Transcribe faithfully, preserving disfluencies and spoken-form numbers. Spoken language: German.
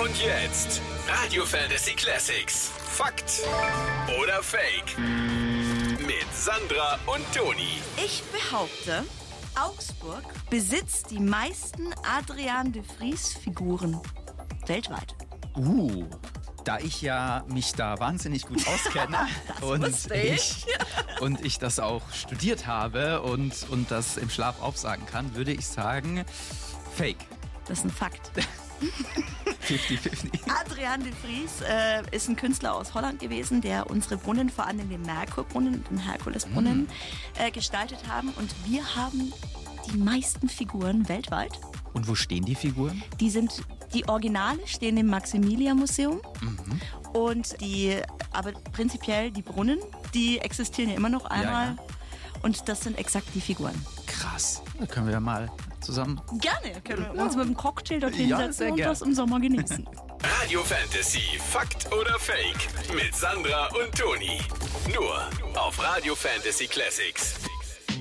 Und jetzt Radio Fantasy Classics. Fakt oder Fake? Mit Sandra und Toni. Ich behaupte, Augsburg besitzt die meisten Adrian de Vries-Figuren weltweit. Uh, da ich ja mich da wahnsinnig gut auskenne und, ich, und ich das auch studiert habe und, und das im Schlaf aufsagen kann, würde ich sagen, Fake. Das ist ein Fakt. fünfzig fünfzig. Adrian de Vries äh, ist ein Künstler aus Holland gewesen, der unsere Brunnen, vor allem den Merkurbrunnen, den Herkulesbrunnen, mm. äh, gestaltet haben. Und wir haben die meisten Figuren weltweit. Und wo stehen die Figuren? Die sind, die Originale stehen im Maximilian-Museum. Mhm. Und die, aber prinzipiell die Brunnen, die existieren ja immer noch einmal. Ja, ja. Und das sind exakt die Figuren. Krass. Da können wir ja mal zusammen. Gerne. Können wir uns mit einem Cocktail dorthin ja, setzen und das im Sommer genießen. Radio Fantasy, Fakt oder Fake? Mit Sandra und Toni. Nur auf Radio Fantasy Classics.